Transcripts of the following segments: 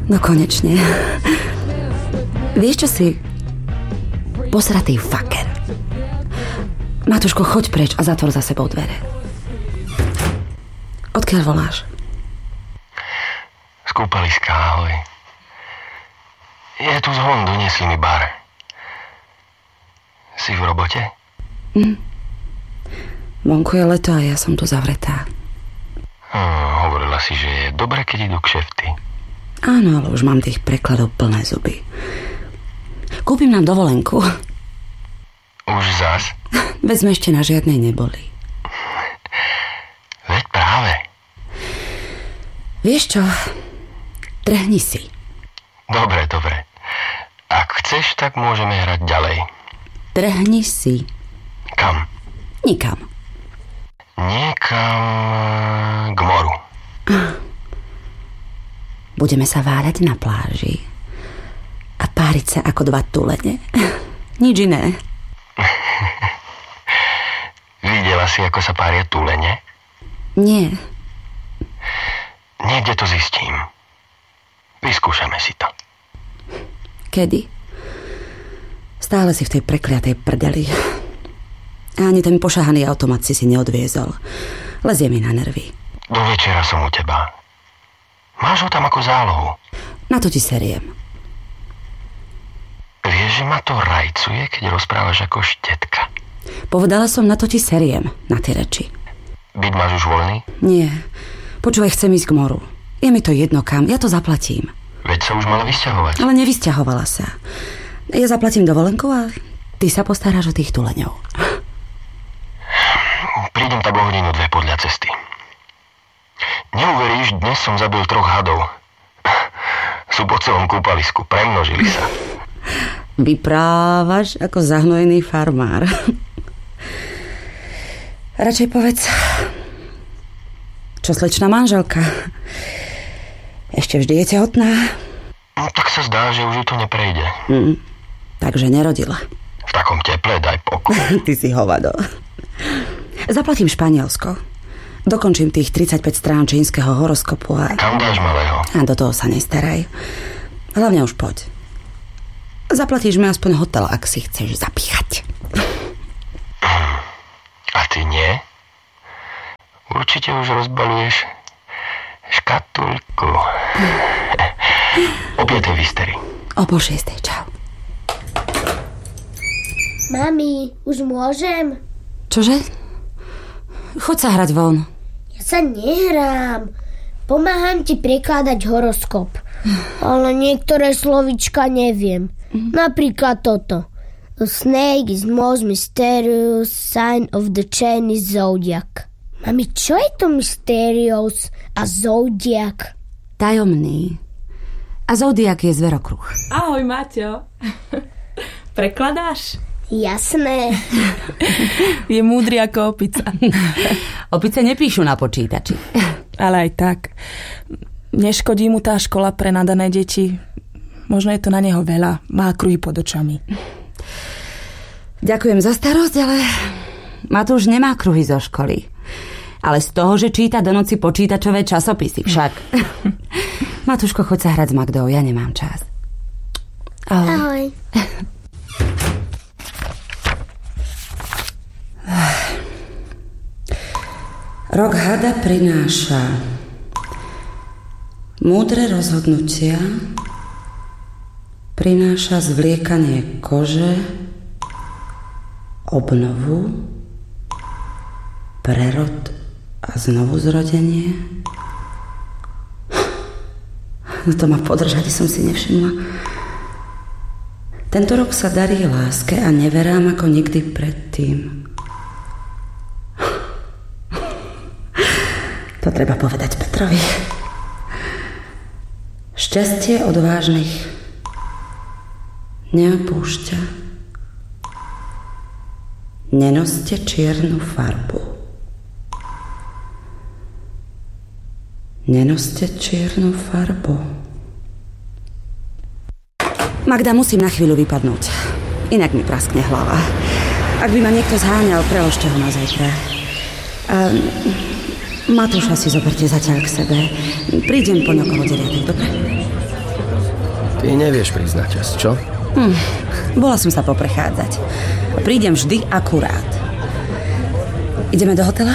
No konečne. Vieš, čo si? Posratý fucker. Matúško, choď preč a zatvor za sebou dvere. Odkiaľ voláš? Z kúpaliska, ahoj. Je tu zvon, doniesli mi bar. Si v robote? Vonku je leto a ja som tu zavretá. Hovorila si, že je dobre, keď idú kšefty. Áno, ale už mám tých prekladov plné zuby. Kúpim nám dovolenku. Už zas? Veď sme ešte na žiadnej neboli. Veď práve. Vieš čo? Trhni si. Dobre. Ak chceš, tak môžeme hrať ďalej. Trhni si. Kam? Nikam. Niekam k moru. Budeme sa váľať na pláži a páriť sa ako dva tulene. Nič iné. Videla si, ako sa pária tulene? Nie. Niekde to zistím. Vyskúšame si to. Kedy? Stále si v tej prekliatej prdeli. Ani ten pošahaný automat si neodviezol. Lezie mi na nervy. Do večera som u teba. Máš ho tam ako zálohu. Na to ti seriem. Vieš, že ma to rajcuje, keď rozprávaš ako štetka. Povedala som, na to ti seriem, na tie reči. Byt máš už voľný? Nie. Počúvaj, chcem ísť k moru. Je mi to jedno kam, ja to zaplatím. Veď sa už mala vysťahovať. Ale nevysťahovala sa. Ja zaplatím dovolenku a ty sa postaráš o tých tuleňov. Prídem tak o hodinu, 2 podľa cesty. Neuveríš, dnes som zabil 3 hadov. Sú po celom kúpalisku, premnožili sa. Vyprávaš ako zahnojený farmár. Radšej povedz, čo slečná manželka? Ešte vždy je tehotná? No, tak sa zdá, že už ju to neprejde. Takže nerodila. V takom teple daj pokoj. Ty si hovado. Zaplatím Španielsko. Dokončím tých 35 strán čínskeho horoskopu a... Kam dáš malého? A do toho sa nestaraj. Hlavne už poď. Zaplatíš mi aspoň hotel, ak si chceš zapíchať. A ty nie? Určite už rozbaluješ škatulku. O 5:00 v Ysteri. O 5:30, čau. Mami, už môžem? Čože? Choď sa hrať von. Ja sa nehrám. Pomáham ti prekladať horoskop. Ale niektoré slovíčka neviem. Napríklad toto. The snake is most mysterious sign of the Chinese zodiac. Mami, čo je to mysterious a zodiac? Tajomný. A zodiak je zverokruh. Ahoj, Maťo. Prekladáš? Jasné. Je múdry ako opica. Opice nepíšu na počítači. Ale aj tak. Neškodí mu tá škola pre nadané deti. Možno je to na neho veľa. Má kruhy pod očami. Ďakujem za starosť, ale Matúš nemá kruhy zo školy. Ale z toho, že číta do noci počítačové časopisy však. Matúško, choď sa hrať s Magdou, ja nemám čas. Ahoj. Rok hada prináša múdre rozhodnutia, prináša zvliekanie kože, obnovu, prerod a znovu zrodenie. No to ma podržať, som si nevšimla. Tento rok sa darí láske a neverám ako nikdy predtým. To treba povedať Petrovi. Šťastie odvážnych neopúšťa. Nenoste čiernu farbu. Nenoste čiernu farbu. Magda, musím na chvíľu vypadnúť. Inak mi praskne hlava. Ak by ma niekto zháňal, preložte ho na zajtra. Matúša si zoberte zatiaľ k sebe. Prídem po okolo 9, dobre? Ty nevieš priznať čas, čo? Bola som sa poprechádzať. Prídem vždy akurát. Ideme do hotela?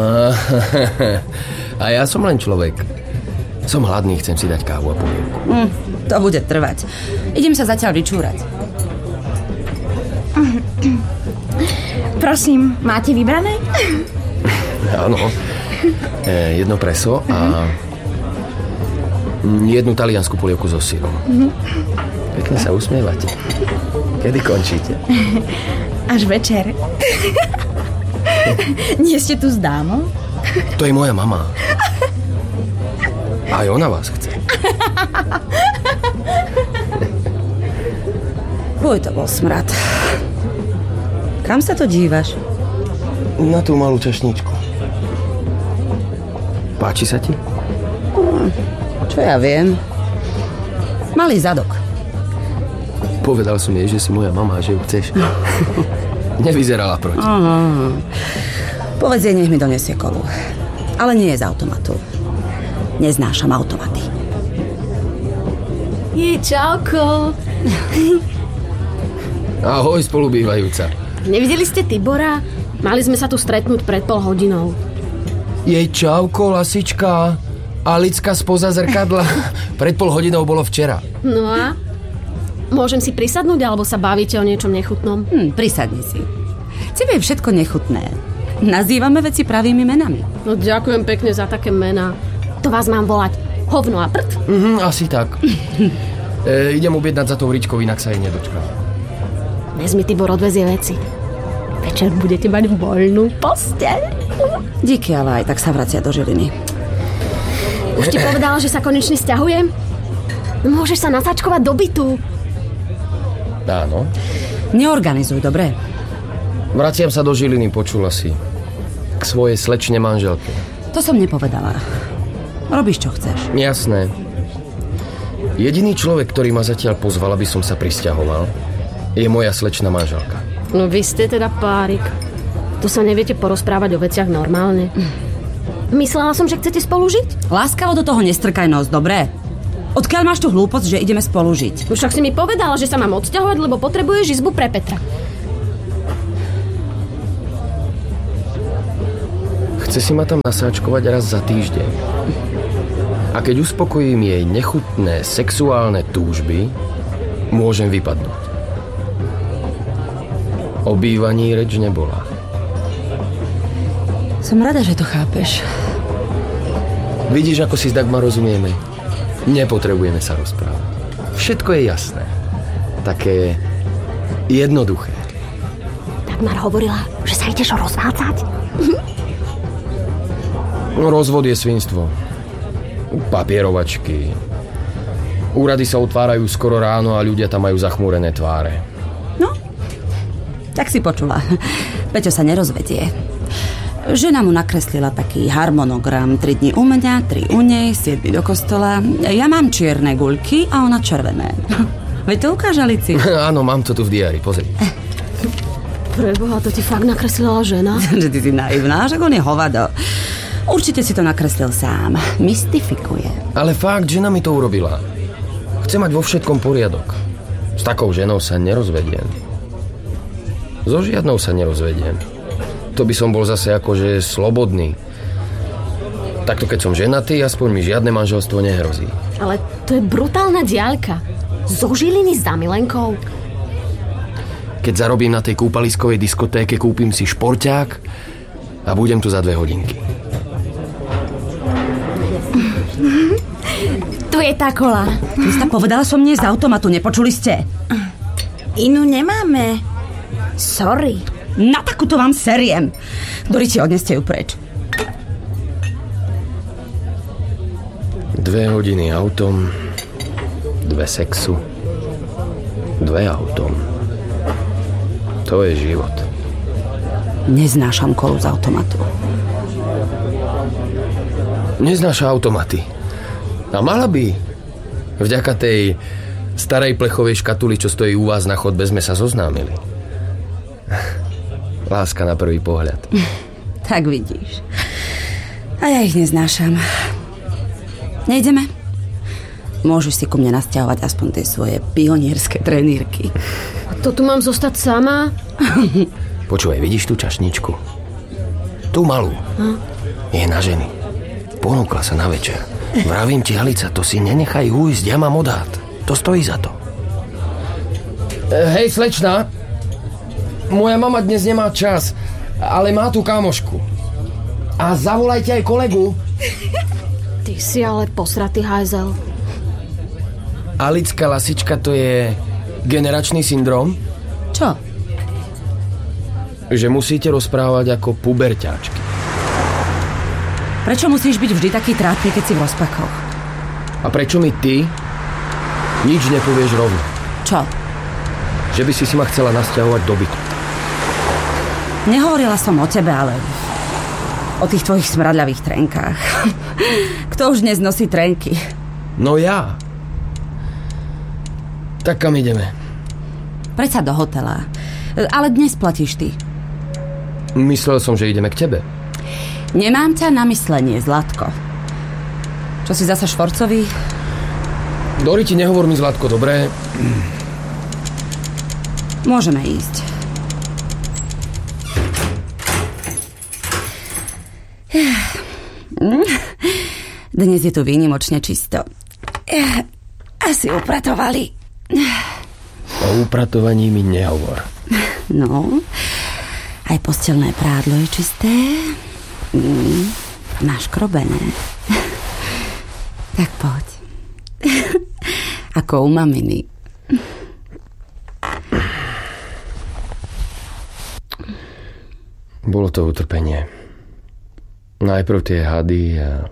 A ja som len človek. Som hladný, chcem si dať kávu a polievku. To bude trvať. Idem sa zatiaľ vyčúrať. Prosím, máte vybrané? Áno. Jedno preso a jednu taliansku polievku so syrom. Pekne sa usmievate. Kedy končíte? Až večer. Nie ste tu s dámou? To je moja mama. Aj ona vás chce. Uj, to bol smrad. Kam sa to dívaš? Na tú malú čašničku. Páči sa ti? Čo ja viem. Malý zadok. Povedal som jej, že si moja mama a že ju chceš. Nevyzerala proti. Povedz jej, nech mi donesie kolu. Ale nie je z automatu. Neznášam automaty. Čauko. Ahoj, spolubývajúca. Nevideli ste Tibora? Mali sme sa tu stretnúť pred pol hodinou. Jej čauko, lasička. Alicka spoza zrkadla. Pred pol hodinou bolo včera. No a? Môžem si prisadnúť, alebo sa bavíte o niečom nechutnom? Prisadni si. Tebe je všetko nechutné. Nazývame veci pravými menami. No ďakujem pekne za také mená. To vás mám volať hovno a prd? Asi tak. Idem objednať za tou Ričkou, inak sa jej nedočkám. Vezmi, Tibor odvezie veci. Večer budete mať voľnú posteľ. Díky, ale aj tak sa vracia do Žiliny. Už ti povedala, že sa konečne sťahujem? Môžeš sa nasáčkovať do bytu. Áno. Neorganizuj, dobre? Vraciam sa do Žiliny, počula si. K svojej slečne manželke. To som nepovedala. Robíš, čo chceš. Jasné. Jediný človek, ktorý ma zatiaľ pozval, aby som sa prisťahoval, je moja slečna manželka. No vy ste teda párik. Tu sa neviete porozprávať o veciach normálne. Myslela som, že chcete spolu žiť? Láskavo do toho nestrkaj nos, dobre? Odkiaľ máš tu hlúposť, že ideme spolu žiť? Však si mi povedala, že sa mám odsťahovať, lebo potrebuješ izbu pre Petra. Chce si ma tam nasáčkovať raz za týždeň. A keď uspokojím jej nechutné sexuálne túžby, môžem vypadnúť. O bývaní reč nebola. Som rada, že to chápeš. Vidíš, ako si s Dagmar rozumieme? Nepotrebujeme sa rozprávať. Všetko je jasné. Také jednoduché. Dagmar hovorila, že sa ideš rozvádzať. No, rozvod je svinstvo. Papierovačky. Úrady sa otvárajú skoro ráno a ľudia tam majú zachmúrené tváre. No, tak si počula. Peťo sa nerozvedie. Žena mu nakreslila taký harmonogram. 3 dni u mňa, 3 u nej, 7 do kostola. Ja mám čierne guľky a ona červené. Veď to ukáž, Alici. Áno, mám to tu v diári, pozri. Preboha, to ti fakt nakreslila žena? Že ty si naivná, že on je hovado. Určite si to nakreslil sám. Mystifikuje. Ale fakt, žena mi to urobila. Chce mať vo všetkom poriadok. S takou ženou sa nerozvediem. So žiadnou sa nerozvediem. To by som bol zase akože slobodný. Takto keď som ženatý, aspoň mi žiadne manželstvo nehrozí. Ale to je brutálna diaľka. Zo Žiliny za Milenkou. Keď zarobím na tej kúpaliskovej diskotéke, kúpim si šporťák a budem tu za 2 hodinky. Tu je tá kola. Krista, povedala som nie z automatu, nepočuli ste? Inú nemáme. Sorry. Na takúto vám seriem. Dorite, odneste ju preč. 2 hodiny autom, 2 sexu, 2 autom. To je život. Neznášam kolu z automatu. Neznáša automaty. A mala by. Vďaka tej starej plechovej škatuli, čo stojí u vás na chodbe, sme sa zoznámili. Láska na prvý pohľad. Tak vidíš. A ja ich neznášam. Nejdeme? Môžeš si ku mne nasťahovať aspoň tie svoje pionierské trenírky. To tu mám zostať sama? Počúvaj, vidíš tú čašničku? Tú malú. Je na ženy. Ponúkla sa na večer. Vravím ti, Alica, to si nenechaj ujsť, ja mám odhad. To stojí za to. Hej, slečna. Moja mama dnes nemá čas, ale má tú kamošku. A zavolajte aj kolegu. Ty si ale posratý hajzel. Alická lasička, to je generačný syndrom? Čo? Že musíte rozprávať ako puberťáčky. Prečo musíš byť vždy taký trápny, keď si v rozpakoch? A prečo mi ty nič nepovieš rovno? Čo? Že by si ma chcela nasťahovať do bytu. Nehovorila som o tebe, ale o tých tvojich smradľavých trenkách. Kto už dnes nosí trenky? No ja. Tak kam ideme? Predsa do hotela. Ale dnes platíš ty. Myslel som, že ideme k tebe. Nemám ťa na myslenie, Zlatko. Čo si zasa švorcový? Dori, ti nehovor mi, Zlatko, dobré? Môžeme ísť. Dnes je tu výnimočne čisto. Asi upratovali. O upratovaní mi nehovor. No, aj posteľné prádlo je čisté. Naškrobené. Tak poď. Ako u maminy. Bolo to utrpenie. Najprv tie hady a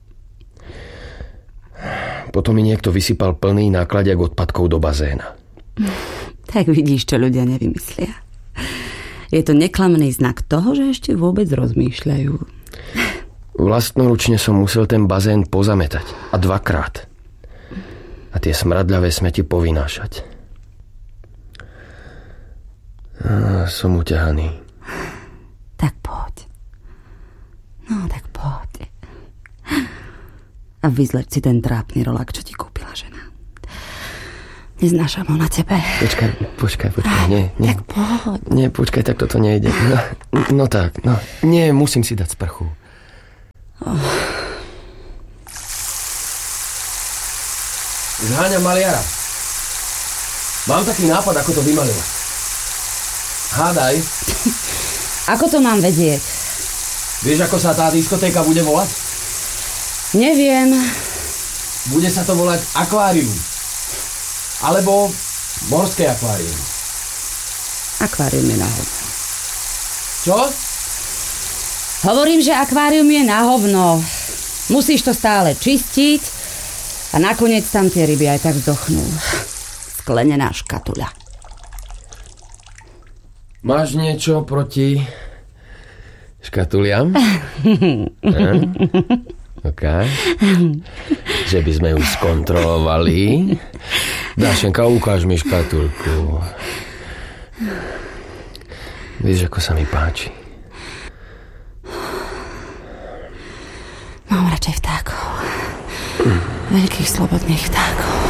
potom mi niekto vysypal plný nákladiak odpadkov do bazéna. Tak vidíš, čo ľudia nevymyslia. Je to neklamný znak toho, že ešte vôbec rozmýšľajú. Vlastnoručne som musel ten bazén pozametať. A 2-krát. A tie smradľavé smeti povynášať. Som uťahaný. Tak poď. No, tak poď. A vyzleď si ten trápny rolák, čo ti kúpila žena. Neznášam ho na tebe. Počkaj. Nie. Tak poď. Nie, počkaj, tak toto nejde. No tak. Nie, musím si dať sprchu. Zháňam maliara. Mám taký nápad, ako to vymalila. Hádaj. Ako to mám vedieť? Vieš, ako sa tá diskotéka bude volať? Neviem. Bude sa to volať akvárium. Alebo morské akvárium. Akvárium je na hovno. Čo? Hovorím, že akvárium je na hovno. Musíš to stále čistiť a nakoniec tam tie ryby aj tak zdochnú. Sklenená škatuľa. Máš niečo proti škatuliam? OK. Že by sme ju skontrolovali. Dášenka, ukáž mi škatulku. Vieš, ako sa mi páči. Mám radšej vtákov. Veľkých slobodných vtákov.